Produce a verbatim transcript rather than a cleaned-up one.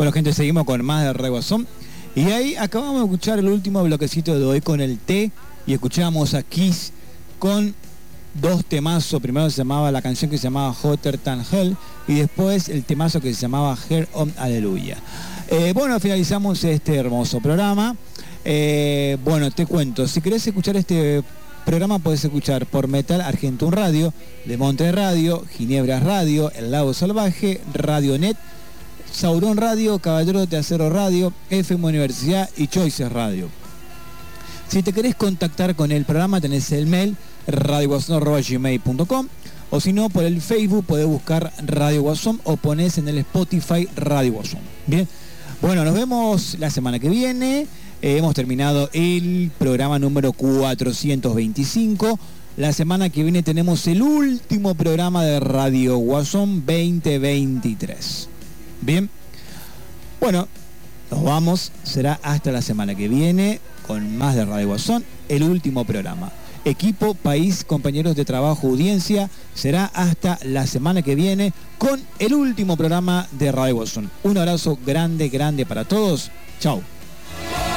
Bueno, gente, seguimos con más de Radio Guasón. Y ahí acabamos de escuchar el último bloquecito de hoy con el T. Y escuchamos a Kiss con dos temazos. Primero se llamaba la canción que se llamaba Hotter Than Hell. Y después el temazo que se llamaba Hear on Hallelujah. Eh, bueno, finalizamos este hermoso programa. Eh, bueno, te cuento. Si querés escuchar este programa, podés escuchar por Metal Argentum Radio, de Monte Radio, Ginebra Radio, El Lago Salvaje, Radio Net, Sauron Radio, Caballero de Acero Radio, F M Universidad y Choices Radio. Si te querés contactar con el programa, tenés el mail radio guasón arroba gmail punto com, o si no, por el Facebook podés buscar Radio Guasón o ponés en el Spotify Radio Guasón. Bien, bueno, nos vemos la semana que viene. Eh, hemos terminado el programa número cuatrocientos veinticinco. La semana que viene tenemos el último programa de Radio Guasón veinte veintitrés. Bien, bueno, nos vamos, será hasta la semana que viene con más de Radio Guasón, el último programa. Equipo, país, compañeros de trabajo, audiencia, será hasta la semana que viene con el último programa de Radio Guasón. Un abrazo grande, grande para todos. Chao.